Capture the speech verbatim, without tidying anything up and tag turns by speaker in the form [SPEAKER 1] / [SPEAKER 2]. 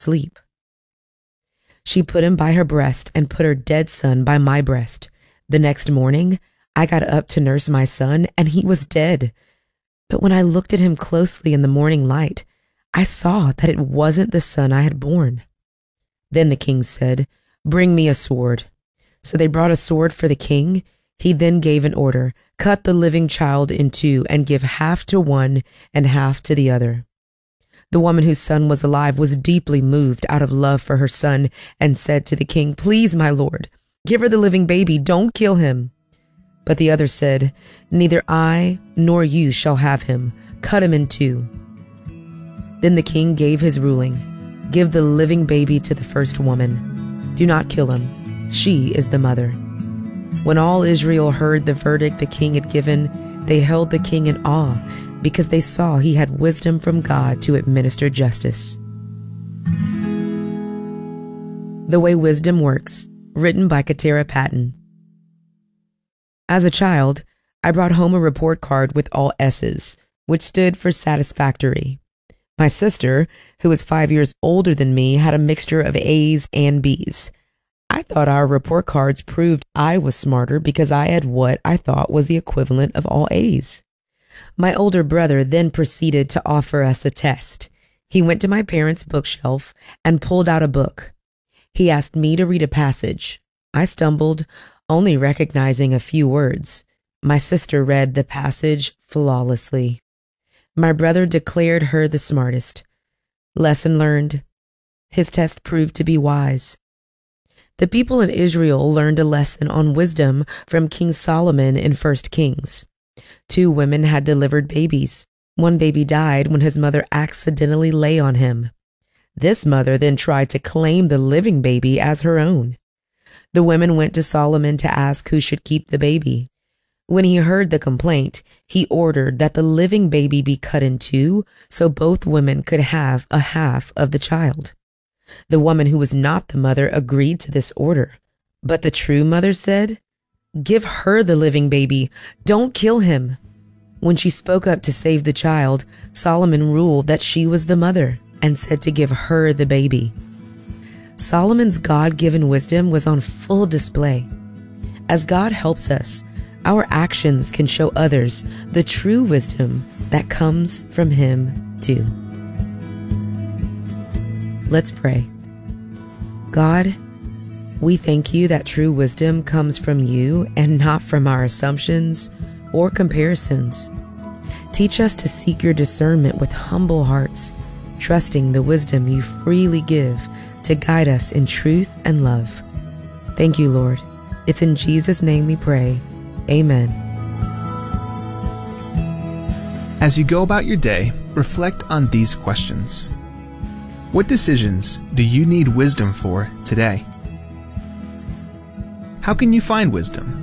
[SPEAKER 1] sleep. She put him by her breast and put her dead son by my breast. The next morning, I got up to nurse my son, and he was dead. But when I looked at him closely in the morning light, I saw that it wasn't the son I had borne. Then the king said, "Bring me a sword." So they brought a sword for the king. He then gave an order, "Cut the living child in two and give half to one and half to the other." The woman whose son was alive was deeply moved out of love for her son and said to the king, "Please, my lord, give her the living baby. Don't kill him." But the other said, "Neither I nor you shall have him. Cut him in two." Then the king gave his ruling, "Give the living baby to the first woman. Do not kill him. She is the mother." When all Israel heard the verdict the king had given, they held the king in awe because they saw he had wisdom from God to administer justice. The Way Wisdom Works, written by Katara Patton. As a child, I brought home a report card with all S's, which stood for satisfactory. My sister, who was five years older than me, had a mixture of A's and B's. I thought our report cards proved I was smarter because I had what I thought was the equivalent of all A's. My older brother then proceeded to offer us a test. He went to my parents' bookshelf and pulled out a book. He asked me to read a passage. I stumbled, only recognizing a few words. My sister read the passage flawlessly. My brother declared her the smartest. Lesson learned. His test proved to be wise. The people in Israel learned a lesson on wisdom from King Solomon in First Kings. Two women had delivered babies. One baby died when his mother accidentally lay on him. This mother then tried to claim the living baby as her own. The women went to Solomon to ask who should keep the baby. When he heard the complaint, he ordered that the living baby be cut in two so both women could have a half of the child. The woman who was not the mother agreed to this order, but the true mother said, "Give her the living baby. Don't kill him." When she spoke up to save the child, Solomon ruled that she was the mother and said to give her the baby. Solomon's God-given wisdom was on full display. As God helps us, our actions can show others the true wisdom that comes from Him too. Let's pray. God, we thank you that true wisdom comes from you and not from our assumptions or comparisons. Teach us to seek your discernment with humble hearts, trusting the wisdom you freely give to guide us in truth and love. Thank you, Lord. It's in Jesus' name we pray. Amen.
[SPEAKER 2] As you go about your day, reflect on these questions. What decisions do you need wisdom for today? How can you find wisdom?